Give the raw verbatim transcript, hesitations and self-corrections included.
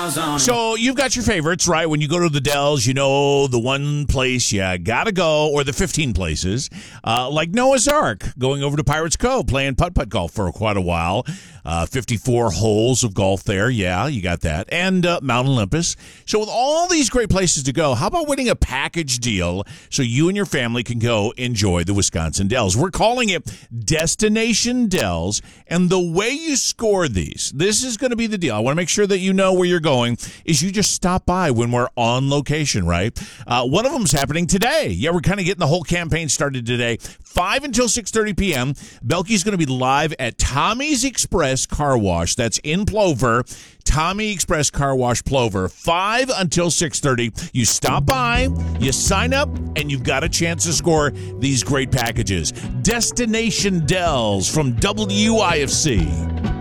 So you've got your favorites, right? When you go to the Dells, you know the one place you gotta go, or the fifteen places, uh, like Noah's Ark, going over to Pirates Cove, playing putt-putt golf for quite a while. Uh, fifty-four holes of golf there. Yeah, you got that. And uh, Mount Olympus. So with all these great places to go, how about winning a package deal so you and your family can go enjoy the Wisconsin Dells? We're calling it Destination Dells. And the way you score these, this is going to be the deal. I want to make sure that you know where you're going, is you just stop by when we're on location, right? Uh, one of them's happening today. Yeah, we're kind of getting the whole campaign started today. five until six thirty p.m. Belky's going to be live at Tommy's Express Car Wash. That's in Plover. Tommy Express Car Wash, Plover. five until six thirty. You stop by, you sign up, and you've got a chance to score these great packages. Destination Dells from W I F C.